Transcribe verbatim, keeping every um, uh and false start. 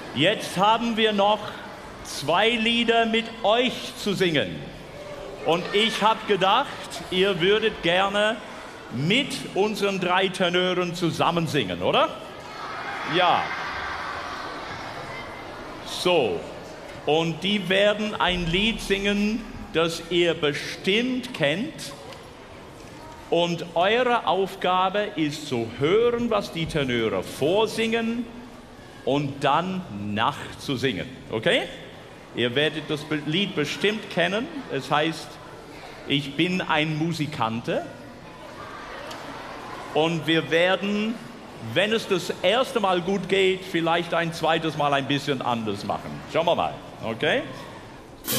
Jetzt haben wir noch zwei Lieder mit euch zu singen. Und ich habe gedacht, ihr würdet gerne mit unseren drei Tenören zusammen singen, oder? Ja. So. Und die werden ein Lied singen, das ihr bestimmt kennt. Und eure Aufgabe ist zu hören, was die Tenöre vorsingen und dann nachzusingen. Okay? Ihr werdet das Lied bestimmt kennen. Es heißt, ich bin ein Musikante. Und wir werden, wenn es das erste Mal gut geht, vielleicht ein zweites Mal ein bisschen anders machen. Schauen wir mal. Okay?